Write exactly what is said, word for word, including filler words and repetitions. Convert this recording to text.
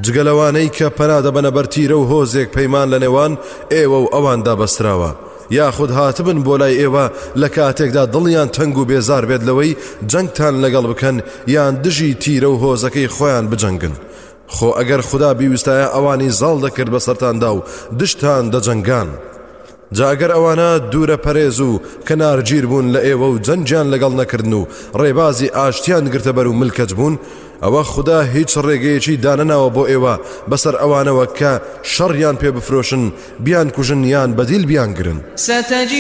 جگەلەوانەی کە پەنادەبەنە بەرتیرە و هۆزێک پەیمان لە نێوان ئێوە و ئەواندا بەستراوە یاخود هاتبن بۆ لای ئێوە لە کاتێکدا دڵیان تەنگ و بێزار بێت لەوەی جەنگتان لەگەڵ بکەن یان دژی تیرە و هۆزەکەی خۆیان بجەنگن خۆ ئەگەر خوددا بیویستایە ئەوانی زاڵ دەکرد بەسەرتاندا و دشتان دەجەنگان جا ئەگەر ئەوانە دوورە پەرێز و کەنارگیر بوون لە ئێوە و جەنجیان لەگەڵ نەکردن و ڕێبازی ئاشتیان گرتە بەر و ملکەت بوون ئەوە خوددا هیچ ڕێگەیەکی دانەناوە بۆ ئێوە بەسەر ئەوانەوە کە شەڕیان پێ بفرۆشن بیان کوژن یان بەدیل بیان گرن